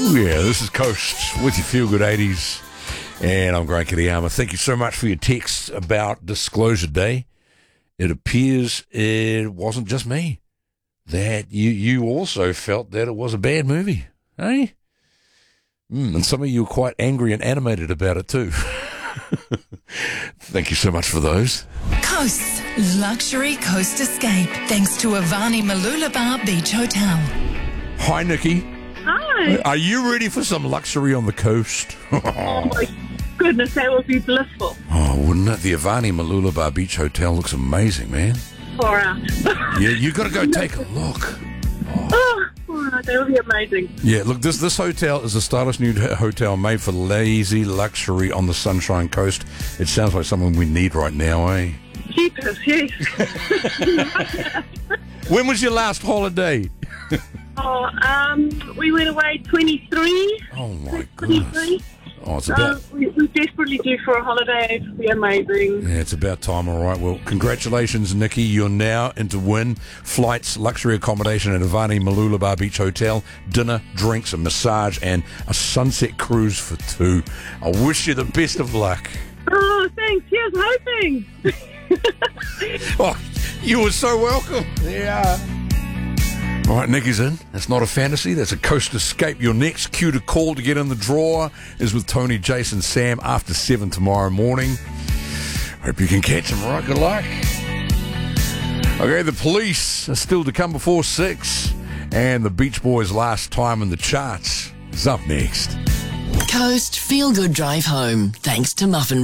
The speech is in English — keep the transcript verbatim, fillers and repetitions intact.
Yeah, this is Coast with your Feel Good eighties. And I'm Grant Kiriyama. Thank you so much for your text about Disclosure Day. It appears it wasn't just me. That you, you also felt that it was a bad movie. Eh? Mm, and some of you were quite angry and animated about it too. Thank you so much for those. Coast's luxury coast escape, thanks to Avani Malulabar Beach Hotel. Hi, Nikki. Hi. Are you ready for some luxury on the coast? Oh my goodness, that would be blissful. Oh, wouldn't it? The Avani Malulabar Beach Hotel looks amazing, man. Far out. Yeah, you got to go take a look. Oh, oh, that would be amazing. Yeah, look, this this hotel is a stylish new hotel made for lazy luxury on the Sunshine Coast. It sounds like something we need right now, eh? Jeepers, yes. When was your last holiday? oh, um, we went away twenty-three. Oh, my goodness. twenty-three. Oh, it's So about... we, we desperately due for a holiday. It would be amazing. Yeah, it's about time, all right. Well, congratulations, Nikki. You're now into win flights, luxury accommodation at Avani Malulabar Beach Hotel, dinner, drinks, a massage, and a sunset cruise for two. I wish you the best of luck. Oh, thanks. Here's hoping. Oh, you were so welcome. Yeah. All right, Nikki's in. That's not a fantasy. That's a coast escape. Your next cue to call to get in the draw is with Tony, Jason, Sam after seven tomorrow morning. Hope you can catch them. All right, good luck. Okay, the police are still to come before six. And the Beach Boys' last time in the charts is up next. Coast Feel Good Drive Home, thanks to Muffin